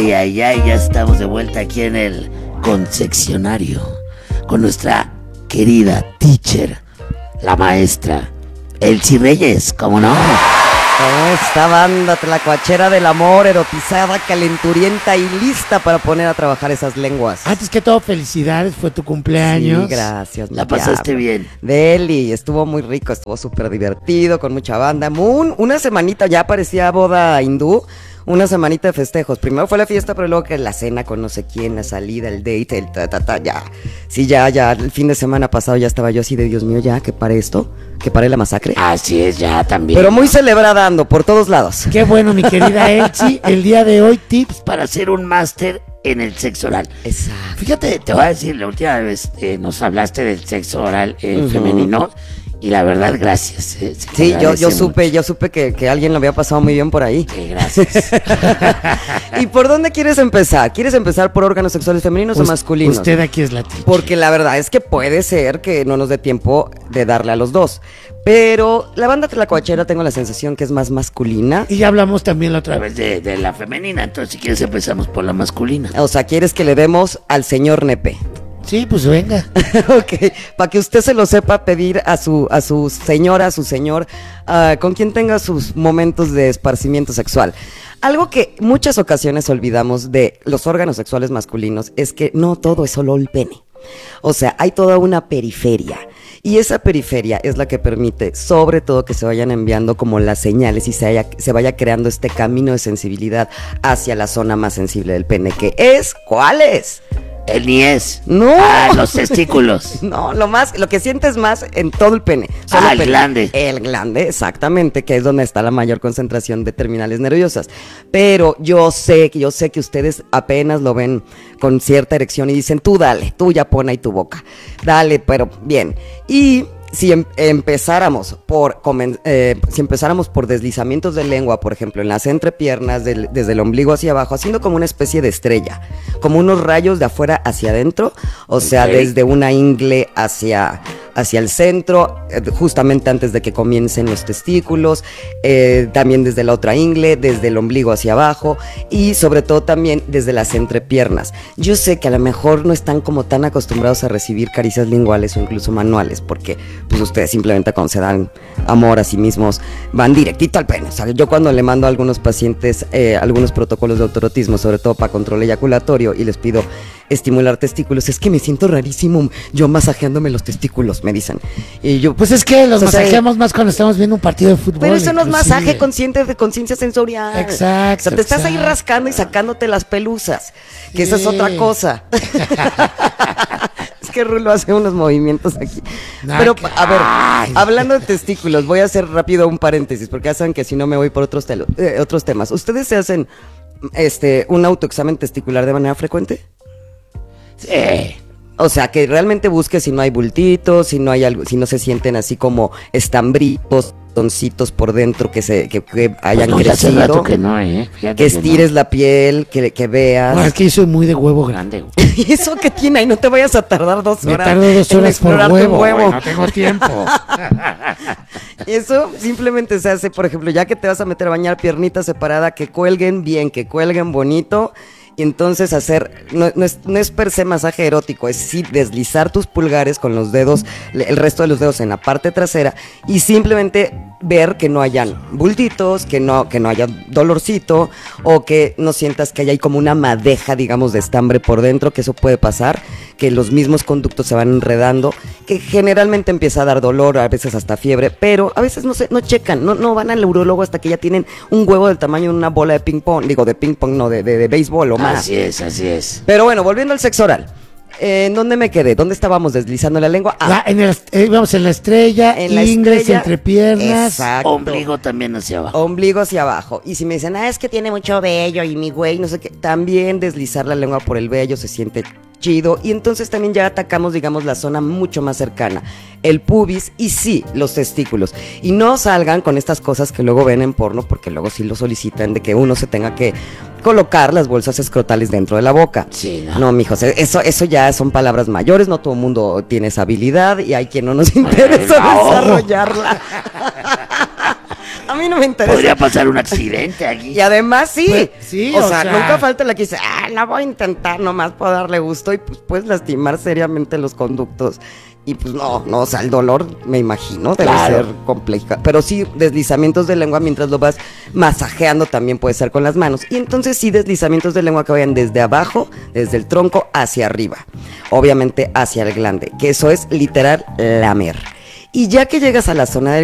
Ya estamos de vuelta aquí en el Conseccionario con nuestra querida teacher, la maestra Elsie Reyes, ¿cómo no? ¿Cómo está, banda tlacuachera del amor, erotizada, calenturienta y lista para poner a trabajar esas lenguas? Antes que todo, felicidades, fue tu cumpleaños. Sí, gracias. ¿La pasaste bien? Deli, estuvo muy rico, estuvo súper divertido, con mucha banda. Una semanita, ya parecía boda hindú. Una semanita de festejos. Primero fue la fiesta, pero luego que la cena con no sé quién, la salida, el date, el ya. Sí, ya, el fin de semana pasado ya estaba yo así de Dios mío, ya, que pare esto, que pare la masacre. Así es, ya también. Pero muy celebrada ando, por todos lados. Qué bueno, mi querida Elsie. El día de hoy, tips para hacer un máster en el sexo oral. Exacto. Fíjate, te voy a decir, la última vez nos hablaste del sexo oral femenino. Y la verdad, gracias. Sí, yo supe que alguien lo había pasado muy bien por ahí. Sí, gracias. ¿Y por dónde quieres empezar? ¿Quieres empezar por órganos sexuales femeninos o masculinos? Usted aquí es la teacher. Porque la verdad es que puede ser que no nos dé tiempo de darle a los dos. Pero la banda tlacuachera tengo la sensación que es más masculina. Y ya hablamos también la otra vez de la femenina, entonces si quieres empezamos por la masculina. O sea, ¿quieres que le demos al señor nepe? Sí, pues venga. Ok, para que usted se lo sepa pedir a su señora, a su señor, con quien tenga sus momentos de esparcimiento sexual. Algo que muchas ocasiones olvidamos de los órganos sexuales masculinos es que no todo es solo el pene. O sea, hay toda una periferia. Y esa periferia es la que permite, sobre todo, que se vayan enviando como las señales y se vaya creando este camino de sensibilidad hacia la zona más sensible del pene, que es, ¿cuál es? El niés. No. Los testículos. No, lo que sientes más en todo el pene. El glande. El glande, exactamente, que es donde está la mayor concentración de terminales nerviosas. Pero yo sé que ustedes apenas lo ven con cierta erección y dicen, tú dale, tú ya pon ahí tu boca. Dale, pero bien. Y si empezáramos por deslizamientos de lengua, por ejemplo, en las entrepiernas, desde el ombligo hacia abajo, haciendo como una especie de estrella, como unos rayos de afuera hacia adentro, o sea, desde una ingle hacia el centro, justamente antes de que comiencen los testículos, también desde la otra ingle, desde el ombligo hacia abajo y sobre todo también desde las entrepiernas. Yo sé que a lo mejor no están como tan acostumbrados a recibir caricias linguales o incluso manuales, porque pues ustedes simplemente cuando se dan amor a sí mismos van directito al pene. O sea, yo cuando le mando a algunos pacientes algunos protocolos de autoerotismo, sobre todo para control eyaculatorio, y les pido estimular testículos, es que me siento rarísimo yo masajeándome los testículos, me dicen. Y yo, pues es que los masajeamos más cuando estamos viendo un partido de fútbol. Pero eso no es masaje consciente de conciencia sensorial. Exacto. O sea, te estás ahí rascando y sacándote las pelusas, que esa es otra cosa. Es que Rulo hace unos movimientos aquí. Pero, a ver, hablando de testículos, voy a hacer rápido un paréntesis, porque ya saben que si no me voy por otros temas. ¿Ustedes se hacen un autoexamen testicular de manera frecuente? Sí. O sea, que realmente busque si no hay bultitos, si no hay algo, si no se sienten así como estambritos, toncitos por dentro que hayan crecido. Hace rato que no, que estires la piel, que veas. No, es que yo soy muy de huevo grande. ¿Y eso qué tiene? Ahí no te vayas a tardar 2 horas. Me tardo 2 horas por huevo. No tengo tiempo. Eso simplemente se hace, por ejemplo, ya que te vas a meter a bañar, piernita separada, que cuelguen bien, que cuelguen bonito. Y entonces no es per se masaje erótico, es sí deslizar tus pulgares con los dedos, el resto de los dedos en la parte trasera, y simplemente ver que no hayan bultitos, que no haya dolorcito, o que no sientas que hay como una madeja, digamos, de estambre por dentro, que eso puede pasar, que los mismos conductos se van enredando, que generalmente empieza a dar dolor, a veces hasta fiebre, pero a veces no checan, no van al urólogo hasta que ya tienen un huevo del tamaño de una bola de ping pong, de béisbol o más. Así es. Pero bueno, volviendo al sexo oral. ¿Dónde me quedé? ¿Dónde estábamos deslizando la lengua? Vamos en la estrella, ingles, entrepiernas. Exacto. Ombligo también hacia abajo. Ombligo hacia abajo. Y si me dicen, es que tiene mucho vello y mi güey, no sé qué, también deslizar la lengua por el vello se siente chido. Y entonces también ya atacamos, digamos, la zona mucho más cercana, el pubis y sí, los testículos. Y no salgan con estas cosas que luego ven en porno, porque luego sí lo solicitan de que uno se tenga que colocar las bolsas escrotales dentro de la boca. Sí, no, mijos, eso ya son palabras mayores, no todo el mundo tiene esa habilidad y hay quien no nos interesa desarrollarla. A mí no me interesa. Podría pasar un accidente aquí. Y además sí, Pues, sí, o sea, nunca falta la que dice, la voy a intentar nomás por darle gusto y pues puedes lastimar seriamente los conductos. Y pues no, o sea, el dolor, me imagino, debe ser compleja. Pero sí, deslizamientos de lengua mientras lo vas masajeando también puede ser con las manos. Y entonces sí, deslizamientos de lengua que vayan desde abajo, desde el tronco hacia arriba. Obviamente hacia el glande, que eso es literal lamer. Y ya que llegas a la zona del